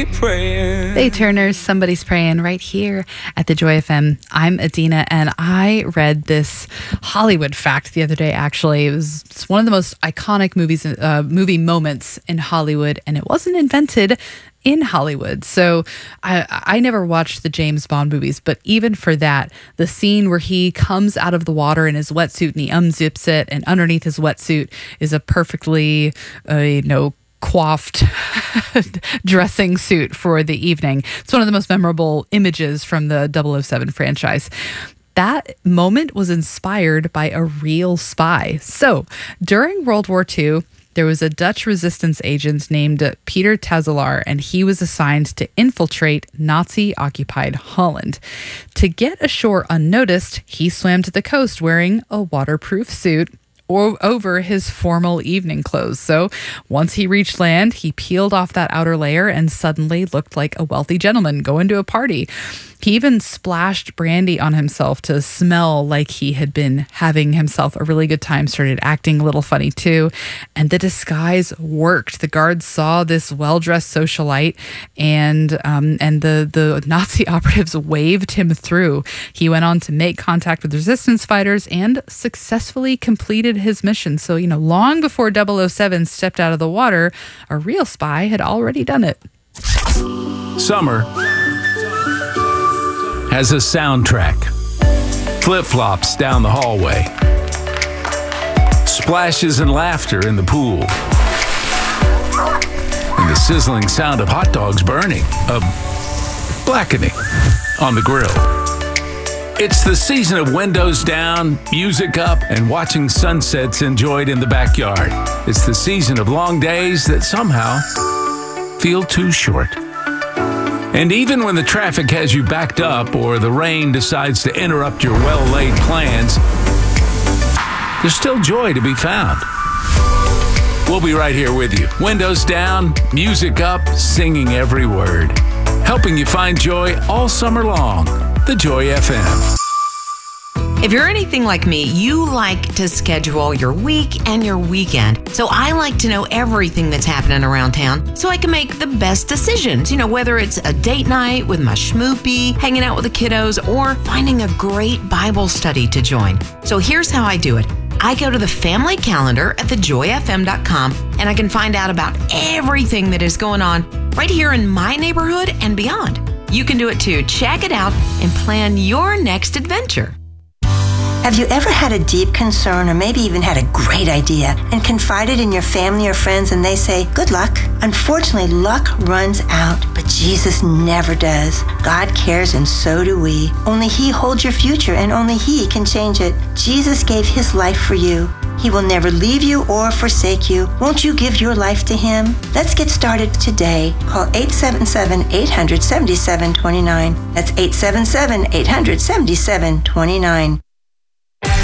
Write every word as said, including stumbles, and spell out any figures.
praying. Hey Turners, Somebody's Praying right here at the Joy F M. I'm Adina, and I read this Hollywood fact the other day, actually. It was it's one of the most iconic movies, uh, movie moments in Hollywood, and it wasn't invented in Hollywood. So I, I never watched the James Bond movies, but even for that, the scene where he comes out of the water in his wetsuit and he unzips it, and underneath his wetsuit is a perfectly, uh, you know, coiffed dressing suit for the evening. It's one of the most memorable images from the double oh seven franchise. That moment was inspired by a real spy. So during World War Two, there was a Dutch resistance agent named Peter Tazelaar, and he was assigned to infiltrate Nazi-occupied Holland. To get ashore unnoticed, he swam to the coast wearing a waterproof suit or over his formal evening clothes. So once he reached land, he peeled off that outer layer and suddenly looked like a wealthy gentleman going to a party. He even splashed brandy on himself to smell like he had been having himself a really good time, started acting a little funny too. And the disguise worked. The guards saw this well-dressed socialite, and um, and the, the Nazi operatives waved him through. He went on to make contact with resistance fighters and successfully completed his mission. So, you know, long before double oh seven stepped out of the water, a real spy had already done it. Summer has a soundtrack. Flip-flops down the hallway. Splashes and laughter in the pool. And the sizzling sound of hot dogs burning, of blackening on the grill. It's the season of windows down, music up, and watching sunsets enjoyed in the backyard. It's the season of long days that somehow feel too short. And even when the traffic has you backed up or the rain decides to interrupt your well-laid plans, there's still joy to be found. We'll be right here with you. Windows down, music up, singing every word. Helping you find joy all summer long. The Joy F M. If you're anything like me, you like to schedule your week and your weekend. So I like to know everything that's happening around town so I can make the best decisions. You know, whether it's a date night with my schmoopy, hanging out with the kiddos, or finding a great Bible study to join. So here's how I do it. I go to the family calendar at the joy f m dot com, and I can find out about everything that is going on right here in my neighborhood and beyond. You can do it too. Check it out and plan your next adventure. Have you ever had a deep concern or maybe even had a great idea and confided in your family or friends and they say, good luck? Unfortunately, luck runs out, but Jesus never does. God cares and so do we. Only He holds your future and only He can change it. Jesus gave His life for you. He will never leave you or forsake you. Won't you give your life to Him? Let's get started today. Call eight seven seven, eight hundred, seventy-seven twenty-nine. That's eight seven seven, eight hundred, seventy-seven twenty-nine.